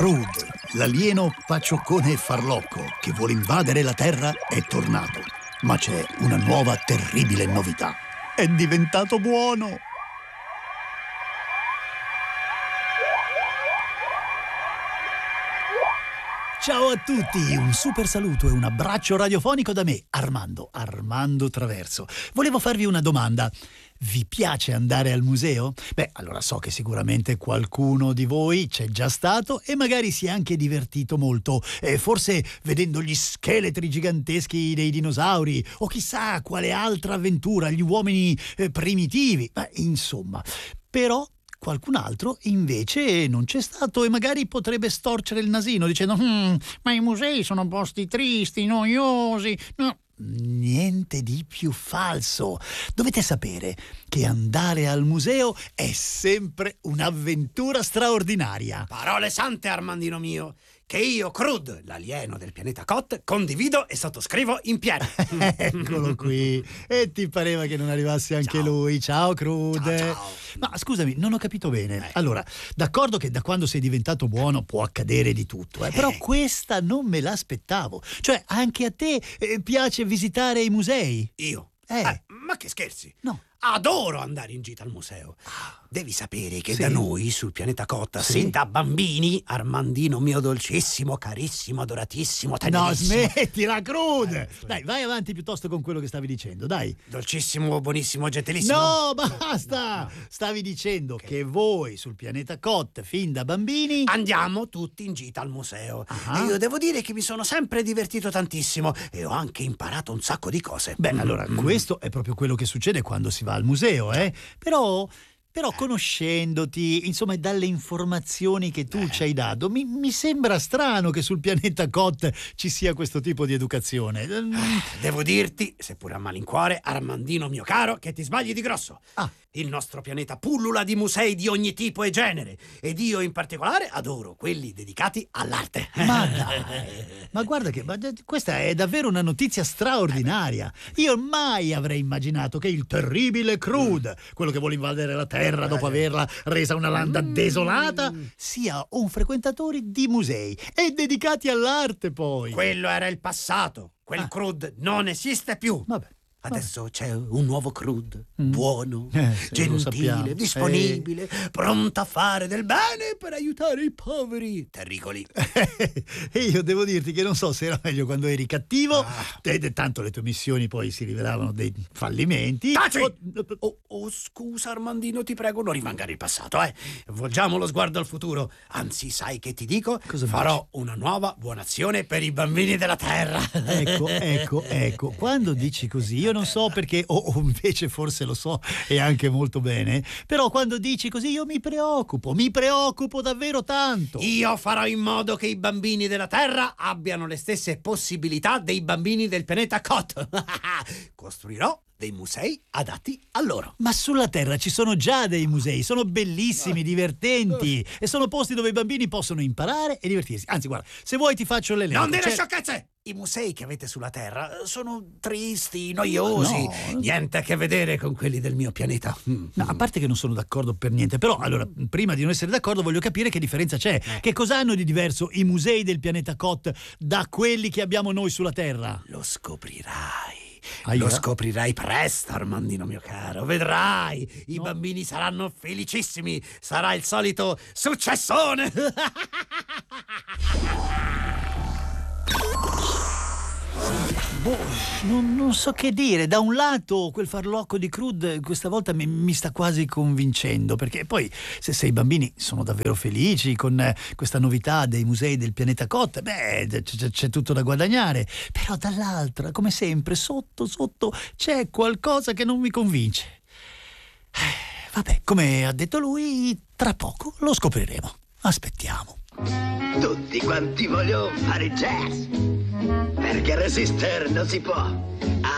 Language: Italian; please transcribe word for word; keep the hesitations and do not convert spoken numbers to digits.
Crud, l'alieno pacioccone e farlocco che vuole invadere la Terra, è tornato. Ma c'è una nuova terribile novità. È diventato buono! Ciao a tutti, un super saluto e un abbraccio radiofonico da me, Armando, Armando Traverso. Volevo farvi una domanda. Vi piace andare al museo? Beh, allora so che sicuramente qualcuno di voi c'è già stato e magari si è anche divertito molto, eh, forse vedendo gli scheletri giganteschi dei dinosauri o chissà quale altra avventura, gli uomini eh, primitivi. Beh, insomma, però qualcun altro invece non c'è stato e magari potrebbe storcere il nasino dicendo hm, ma i musei sono posti tristi, noiosi. No. Niente di più falso. Dovete sapere che andare al museo è sempre un'avventura straordinaria. Parole sante, Armandino mio, che io, Crud, l'alieno del pianeta Kot, condivido e sottoscrivo in pieno. Eccolo qui. E ti pareva che non arrivasse anche Ciao. lui. Ciao Crud. Ciao, ciao. Ma scusami, non ho capito bene. Eh. Allora, d'accordo che da quando sei diventato buono può accadere di tutto, eh, però Eh. questa non me l'aspettavo. Cioè, anche a te eh, piace visitare i musei? Io? Eh. Eh, ma che scherzi? No. Adoro andare in gita al museo. Devi sapere che Sì. da noi, sul pianeta Kot, Sì. sin da bambini, Armandino mio dolcissimo, carissimo, adoratissimo, No, tenerissimo, smettila, Crud! Eh, scusa. Dai, vai avanti piuttosto con quello che stavi dicendo, dai. dolcissimo, buonissimo, gentilissimo. No, basta! No, no. Stavi dicendo che voi sul pianeta Kot, fin da bambini... Andiamo tutti in gita al museo. Ah. E io devo dire che mi sono sempre divertito tantissimo e ho anche imparato un sacco di cose. Beh, allora, Mm. questo è proprio quello che succede quando si va al museo, eh? Però... Però conoscendoti, insomma, dalle informazioni che tu ci hai dato, mi, mi sembra strano che sul pianeta Kot ci sia questo tipo di educazione. Devo dirti, seppur a malincuore, Armandino mio caro, che ti sbagli di grosso. Ah. Il nostro pianeta pullula di musei di ogni tipo e genere ed io in particolare adoro quelli dedicati all'arte. Ma dai, ma guarda che ma questa è davvero una notizia straordinaria. Io mai avrei immaginato che il terribile Crud, quello che vuole invadere la Terra dopo averla resa una landa desolata, sia un frequentatore di musei e dedicati all'arte poi. Quello era il passato. Quel Ah. Crud non esiste più. Vabbè. Adesso c'è un nuovo Crud, Mm. buono, Eh, sì, lo sappiamo. gentile, disponibile, pronto a fare del bene per aiutare i poveri terricoli. E io devo dirti che non so se era meglio quando eri cattivo, Ah. e tanto le tue missioni poi si rivelavano dei fallimenti. Taci! o- Oh, oh, scusa Armandino, ti prego, non rimanga nel passato, eh. Volgiamo lo sguardo al futuro. Anzi, sai che ti dico? Cosa Farò una nuova buona azione per i bambini della Terra. Ecco, ecco, ecco. Quando dici così, io non so perché, o, o invece forse lo so e anche molto bene, però quando dici così io mi preoccupo, mi preoccupo davvero tanto. Io farò in modo che i bambini della Terra abbiano le stesse possibilità dei bambini del pianeta Kot. Costruirò dei musei adatti a loro. Ma sulla Terra ci sono già dei musei, sono bellissimi, divertenti e sono posti dove i bambini possono imparare e divertirsi. Anzi, guarda, se vuoi ti faccio l'elenco. Non dire C'è- sciocchezze! I musei che avete sulla Terra sono tristi, noiosi, No. niente a che vedere con quelli del mio pianeta. Mm. No, a parte che non sono d'accordo per niente, però allora, prima di non essere d'accordo voglio capire che differenza c'è. Che cosa hanno di diverso i musei del pianeta Kot da quelli che abbiamo noi sulla Terra? Lo scoprirai. Ahia. Lo scoprirai presto, Armandino mio caro. Vedrai, i No. bambini saranno felicissimi. Sarà il solito successone. Boh, non, non so che dire. Da un lato quel farlocco di Crud questa volta mi, mi sta quasi convincendo, perché poi se, se i bambini sono davvero felici con eh, questa novità dei musei del pianeta Kot, beh, c- c- c'è tutto da guadagnare. Però dall'altra, come sempre, sotto sotto c'è qualcosa che non mi convince. Eh, Vabbè, come ha detto lui, tra poco lo scopriremo. Aspettiamo. Tutti quanti vogliono fare jazz, perché resistere non si può.